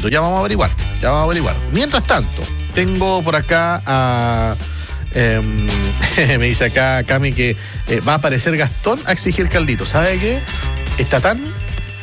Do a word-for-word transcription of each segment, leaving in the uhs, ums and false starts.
propósito. Ya vamos a averiguar, ya vamos a averiguar. Mientras tanto, tengo por acá a... Eh, me dice acá Cami que eh, va a aparecer Gastón a exigir caldito. ¿Sabe qué? Está tan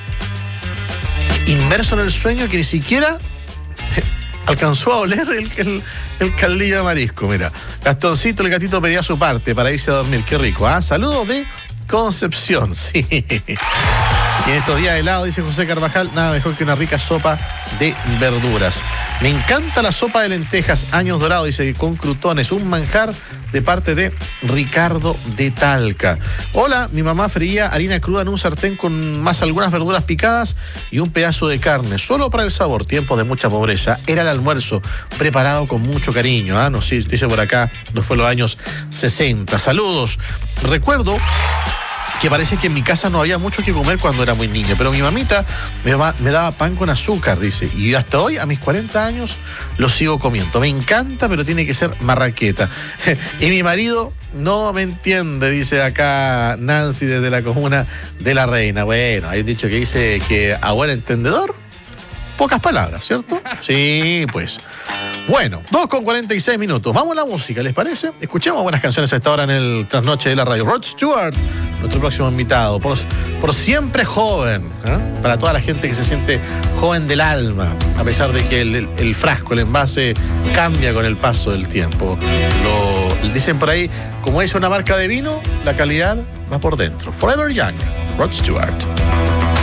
inmerso en el sueño que ni siquiera alcanzó a oler el, el, el caldillo de marisco. Mira, Gastoncito, el gatito, pedía su parte para irse a dormir. Qué rico, ¿ah? ¿eh? Saludos de Concepción, sí. Y en estos días helados, dice José Carvajal, nada mejor que una rica sopa de verduras. Me encanta la sopa de lentejas, años dorados, dice, con crutones, un manjar de parte de Ricardo de Talca. Hola, mi mamá freía harina cruda en un sartén con más algunas verduras picadas y un pedazo de carne, solo para el sabor, tiempos de mucha pobreza. Era el almuerzo, preparado con mucho cariño, ¿ah? ¿eh? No, sí, dice por acá, no fue los años sesenta. Saludos. Recuerdo que parece que en mi casa no había mucho que comer cuando era muy niño, pero mi mamita me, va, me daba pan con azúcar, dice, y hasta hoy, a mis cuarenta años, lo sigo comiendo. Me encanta, pero tiene que ser marraqueta. Y mi marido no me entiende, dice acá Nancy desde la comuna de La Reina. Bueno, hay un dicho que dice que a buen entendedor, pocas palabras, ¿cierto? Sí, pues. Bueno, dos con cuarenta y seis minutos. Vamos a la música, ¿les parece? Escuchemos buenas canciones a esta hora en el Trasnoche de la Radio. Rod Stewart, nuestro próximo invitado, por, por siempre joven, ¿eh? Para toda la gente que se siente joven del alma, a pesar de que el, el, el frasco, el envase, cambia con el paso del tiempo. Lo dicen por ahí, como es una marca de vino, la calidad va por dentro. Forever Young, Rod Stewart.